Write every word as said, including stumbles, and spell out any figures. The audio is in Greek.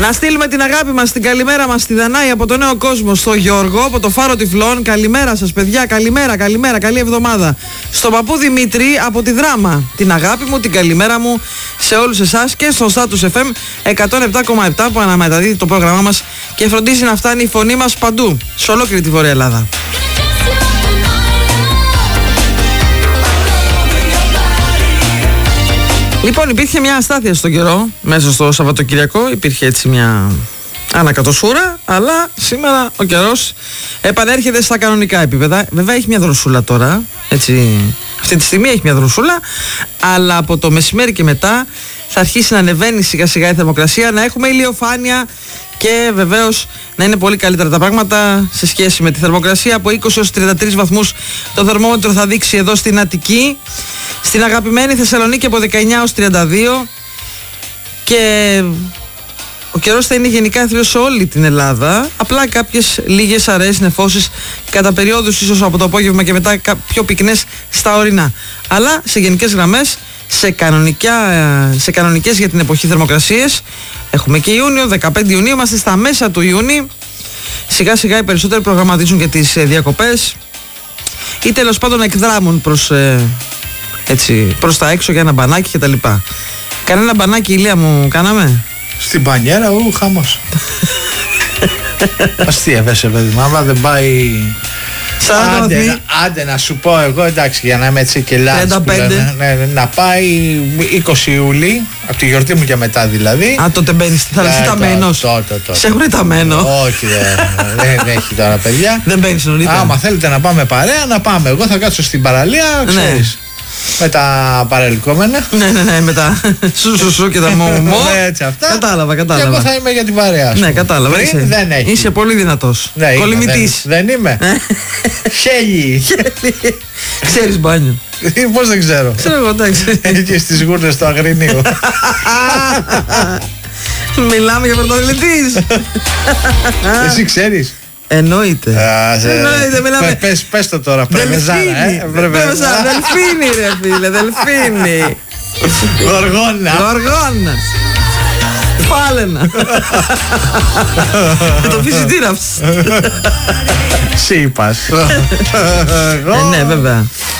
Να στείλουμε την αγάπη μας, την καλημέρα μας στη Δανάη από το Νέο Κόσμο, στο Γιώργο από το Φάρο Τυφλών. Καλημέρα σας παιδιά, καλημέρα, καλημέρα, καλή εβδομάδα. Στον παππού Δημήτρη από τη Δράμα, την αγάπη μου, την καλημέρα μου σε όλους εσάς και στο Status εφ εμ εκατόν επτά κόμμα επτά που αναμεταδίδει το πρόγραμμά μας και φροντίζει να φτάνει η φωνή μας παντού, σε ολόκληρη τη Βόρεια Ελλάδα. Λοιπόν, υπήρχε μια αστάθεια στον καιρό μέσα στο Σαββατοκυριακό, υπήρχε έτσι μια ανακατοσούρα, αλλά σήμερα ο καιρός επανέρχεται στα κανονικά επίπεδα. Βέβαια έχει μια δροσούλα τώρα, έτσι, αυτή τη στιγμή έχει μια δροσούλα, αλλά από το μεσημέρι και μετά θα αρχίσει να ανεβαίνει σιγά σιγά η θερμοκρασία, να έχουμε ηλιοφάνεια και βεβαίως να είναι πολύ καλύτερα τα πράγματα σε σχέση με τη θερμοκρασία. Από είκοσι έως τριάντα τρεις βαθμούς το θερμόμετρο θα δείξει εδώ στην Αττική. Στην αγαπημένη Θεσσαλονίκη από δεκαεννιά έως τριάντα δύο και ο καιρός θα είναι γενικά άθροιος σε όλη την Ελλάδα. Απλά κάποιες λίγες αραιές νεφώσεις κατά περιόδους, ίσως από το απόγευμα και μετά πιο πυκνές στα ορεινά. Αλλά σε γενικές γραμμές, σε, κανονικά, σε κανονικές για την εποχή θερμοκρασίες, έχουμε και Ιούνιο, δεκαπέντε Ιουνίου, είμαστε στα μέσα του Ιούνιου. Σιγά σιγά οι περισσότεροι προγραμματίζουν και τις διακοπές ή τέλος πάντων εκδράμουν προς... Ε, έτσι, προς τα έξω για ένα μπανάκι και τα λοιπά. Κανένα μπανάκι, Ηλία μου, κάναμε? Στην πανιέρα, ου, χαμός. Αστείευεσαι, παιδί μου, άμα δεν πάει... Άντε, άντε να σου πω εγώ, εντάξει, για να είμαι έτσι και λάθος, ναι, ναι, να πάει είκοσι Ιουλίου, από τη γιορτή μου και μετά δηλαδή. Α, τότε μπαίνεις, θα λες ταμένος. Σε έχουν ταμένο? Όχι, δεν έχει τώρα παιδιά. Δεν μπαίνεις νωρίτερα? Άμα θέλετε να πάμε παρέα, να πάμε. Εγώ θα κάτσω στην παραλία, ξέρεις. Με τα παρελκόμενα. Ναι, ναι, ναι, με τα σου σου σου και τα μου μου. Έτσι αυτά. Κατάλαβα, κατάλαβα. Και εγώ θα είμαι για την παρέα σου. Ναι, κατάλαβα. Πριν δεν έχει. Είσαι πολύ δυνατός. Ναι, κολυμητής. Δεν, δεν είμαι. Χέλι. Ξέρεις μπάνιο? Πώς δεν ξέρω. Ξέρω εγώ, εντάξει. Και στις γούρνες του Αγρινίου. Μιλάμε για πρωτοαθλητής. Εσύ ξέρεις? Εννοείται. Εννοείται, μιλάμε. Πες, πες το τώρα, πρεβεζάνα, ε. Πρεβεζάνα, δελφίνι ρε φίλε, δελφίνι. Γοργόνα. Γοργόνα. Φάλαινα. Το φυσιτήραψ. Σύπας. Ναι, βέβαια.